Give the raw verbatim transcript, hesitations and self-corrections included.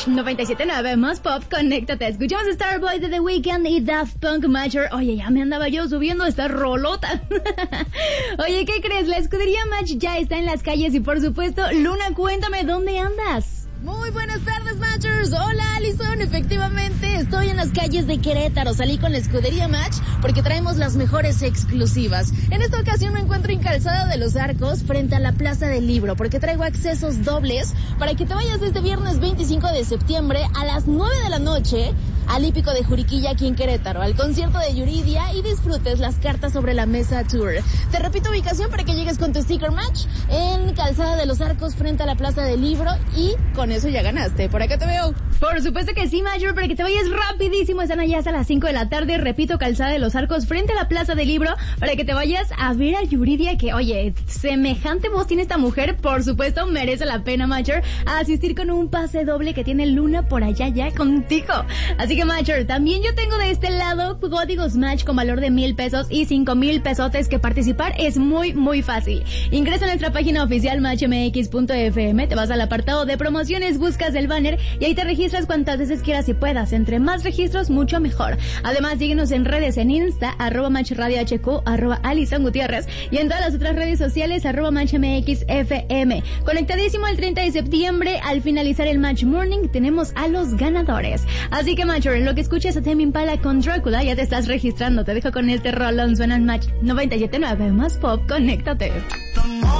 noventa y siete punto nueve más pop, conéctate. Escuchamos Starboy de The Weeknd y Daft Punk Major. Oye, ya me andaba yo subiendo esta rolota. Oye, ¿qué crees? La escudería Match ya está en las calles y por supuesto, Luna, cuéntame, ¿dónde andas? Muy buenas tardes, Matchers. Hola, Alison. Efectivamente, estoy en las calles de Querétaro. Salí con la escudería Match porque traemos las mejores exclusivas. En esta ocasión me encuentro en Calzada de los Arcos, frente a la Plaza del Libro, porque traigo accesos dobles para que te vayas este viernes veinticinco de septiembre a las nueve de la noche al Hípico de Juriquilla, aquí en Querétaro, al concierto de Yuridia, y disfrutes las cartas sobre la mesa tour. Te repito ubicación para que llegues con tu sticker Match en Calzada de los Arcos, frente a la Plaza del Libro, y con eso ya ganaste. Por acá te veo. Por supuesto que sí, Major, para que te vayas rapidísimo. Están allá hasta las cinco de la tarde. Repito, Calzada de los Arcos, frente a la Plaza del Libro, para que te vayas a ver a Yuridia, que, oye, semejante voz tiene esta mujer. Por supuesto, merece la pena, Major, a asistir con un pase doble que tiene Luna por allá ya contigo. Así que, Major, también yo tengo de este lado códigos Match con valor de mil pesos y cinco mil pesotes, que participar es muy, muy fácil. Ingresa a nuestra página oficial match m x punto f m, te vas al apartado de promociones, buscas el banner y ahí te registras cuantas veces quieras y puedas. Entre más registros, mucho mejor. Además, síguenos en redes, en Insta, arroba Match Radio H Q, arroba Alison Gutiérrez, y en todas las otras redes sociales, arroba Match M X F M. Conectadísimo el treinta de septiembre, al finalizar el Match Morning, tenemos a los ganadores. Así que, Match, en lo que escuches a Tame Impala con Drácula, ya te estás registrando. Te dejo con este rolón, suena en Match noventa y siete punto nueve más pop, conéctate.